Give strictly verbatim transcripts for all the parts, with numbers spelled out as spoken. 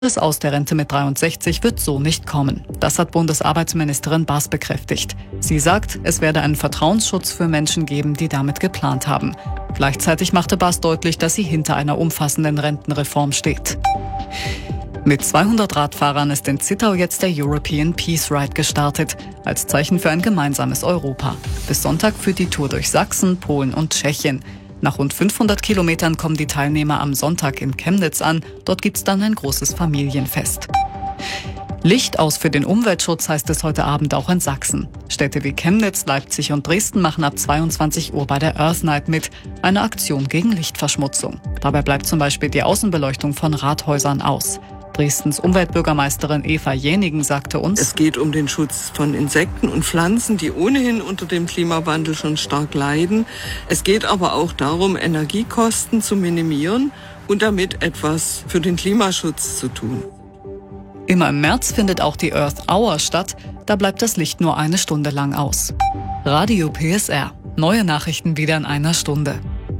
Das Aus der Rente mit dreiundsechzig wird so nicht kommen. Das hat Bundesarbeitsministerin Baas bekräftigt. Sie sagt, es werde einen Vertrauensschutz für Menschen geben, die damit geplant haben. Gleichzeitig machte Baas deutlich, dass sie hinter einer umfassenden Rentenreform steht. Mit zweihundert Radfahrern ist in Zittau jetzt der European Peace Ride gestartet, als Zeichen für ein gemeinsames Europa. Bis Sonntag führt die Tour durch Sachsen, Polen und Tschechien. Nach rund fünfhundert Kilometern kommen die Teilnehmer am Sonntag in Chemnitz an. Dort gibt's dann ein großes Familienfest. Licht aus für den Umweltschutz heißt es heute Abend auch in Sachsen. Städte wie Chemnitz, Leipzig und Dresden machen ab zweiundzwanzig Uhr bei der Earth Night mit, eine Aktion gegen Lichtverschmutzung. Dabei bleibt zum Beispiel die Außenbeleuchtung von Rathäusern aus. Dresdens Umweltbürgermeisterin Eva Jänigen sagte uns: Es geht um den Schutz von Insekten und Pflanzen, die ohnehin unter dem Klimawandel schon stark leiden. Es geht aber auch darum, Energiekosten zu minimieren und damit etwas für den Klimaschutz zu tun. Immer im März findet auch die Earth Hour statt. Da bleibt das Licht nur eine Stunde lang aus. Radio P S R. Neue Nachrichten wieder in einer Stunde.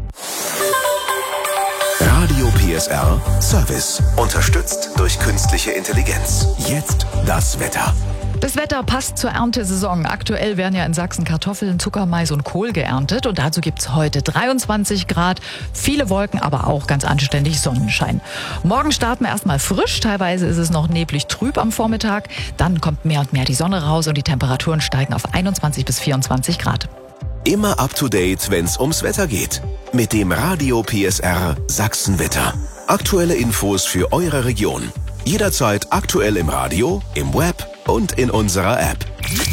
Radio P S R Service. Unterstützt durch künstliche Intelligenz. Jetzt das Wetter. Das Wetter passt zur Erntesaison. Aktuell werden ja in Sachsen Kartoffeln, Zucker, Mais und Kohl geerntet. Und dazu gibt's heute dreiundzwanzig Grad, viele Wolken, aber auch ganz anständig Sonnenschein. Morgen starten wir erstmal frisch. Teilweise ist es noch neblig trüb am Vormittag. Dann kommt mehr und mehr die Sonne raus und die Temperaturen steigen auf einundzwanzig bis vierundzwanzig Grad. Immer up to date, wenn's ums Wetter geht. Mit dem Radio P S R Sachsenwetter. Aktuelle Infos für eure Region. Jederzeit aktuell im Radio, im Web und in unserer App.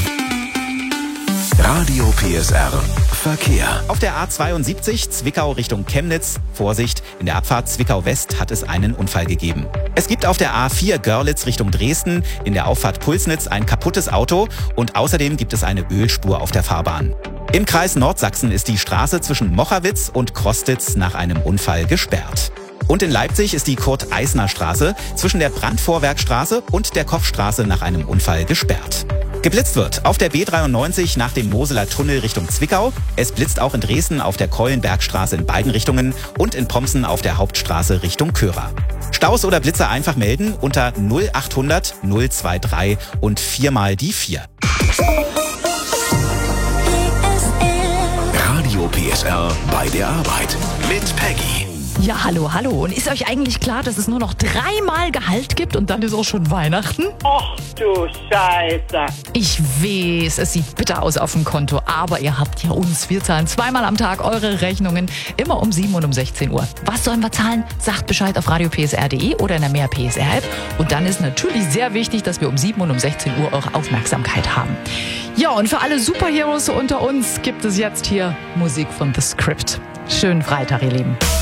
Radio P S R Verkehr. Auf der A zweiundsiebzig Zwickau Richtung Chemnitz. Vorsicht, in der Abfahrt Zwickau West hat es einen Unfall gegeben. Es gibt auf der A vier Görlitz Richtung Dresden in der Auffahrt Pulsnitz ein kaputtes Auto und außerdem gibt es eine Ölspur auf der Fahrbahn. Im Kreis Nordsachsen ist die Straße zwischen Mochawitz und Krostitz nach einem Unfall gesperrt. Und in Leipzig ist die Kurt-Eisner-Straße zwischen der Brandvorwerkstraße und der Kochstraße nach einem Unfall gesperrt. Geblitzt wird auf der B dreiundneunzig nach dem Moseler Tunnel Richtung Zwickau. Es blitzt auch in Dresden auf der Keulenbergstraße in beiden Richtungen und in Pomsen auf der Hauptstraße Richtung Körer. Staus oder Blitzer einfach melden unter null achthundert null drei drei und viermal die vier. Radio P S R bei der Arbeit mit Peggy. Ja, hallo, hallo. Und ist euch eigentlich klar, dass es nur noch dreimal Gehalt gibt und dann ist auch schon Weihnachten? Ach du Scheiße. Ich weiß, es sieht bitter aus auf dem Konto, aber ihr habt ja uns. Wir zahlen zweimal am Tag eure Rechnungen, immer um sieben und um sechzehn Uhr. Was sollen wir zahlen? Sagt Bescheid auf radio p s r punkt d e oder in der Mehr P S R App. Und dann ist natürlich sehr wichtig, dass wir um sieben und um sechzehn Uhr eure Aufmerksamkeit haben. Ja, und für alle Superheroes unter uns gibt es jetzt hier Musik von The Script. Schönen Freitag, ihr Lieben.